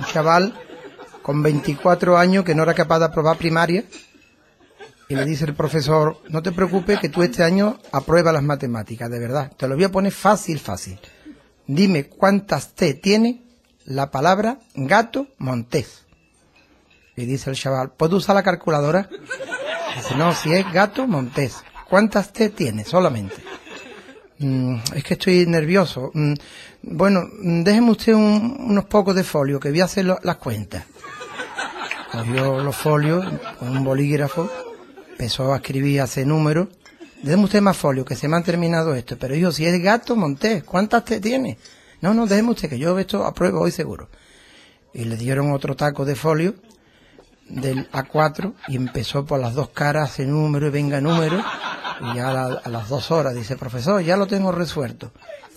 chaval con 24 años que no era capaz de aprobar primaria y le dice el profesor, no te preocupes que tú este año apruebas las matemáticas, de verdad, te lo voy a poner fácil. Dime cuántas T tiene la palabra gato montés. Y dice el chaval, ¿puedo usar la calculadora? Dice, no, si es gato montés. ¿Cuántas T tiene solamente? Es que estoy nervioso. Bueno, déjeme usted unos pocos de folio, que voy a hacer las cuentas. Cogió los folios con un bolígrafo, empezó a escribir, a hacer números. Déjeme usted más folio, que se me han terminado esto. Pero hijo, si es gato montés, ¿cuántas T tiene? No, déjeme usted, que yo esto apruebo hoy seguro. Y le dieron otro taco de folio del A4 y empezó por las dos caras, hace número y venga número. Y ya a las 2 horas dice, profesor, ya lo tengo resuelto.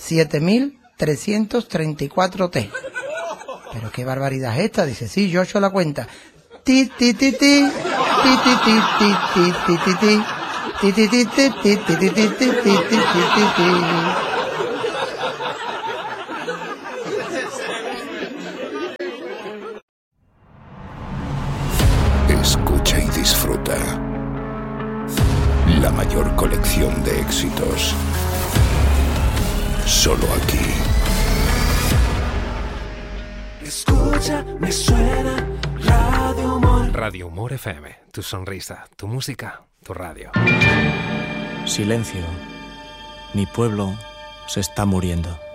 7.334 T. Pero qué barbaridad es esta. Dice, sí, yo he hecho la cuenta. Ti, ti, ti, ti, ti, ti, ti, ti, ti, ti, ti, ti. Ti, ti, ti, ti, ti, ti, ti, ti, ti, ti, ti, ti. Escucha y disfruta. La mayor colección de éxitos. Solo aquí. Escucha, me suena Radio Humor. Radio Humor FM. Tu sonrisa, tu música, tu radio. Silencio. Mi pueblo se está muriendo.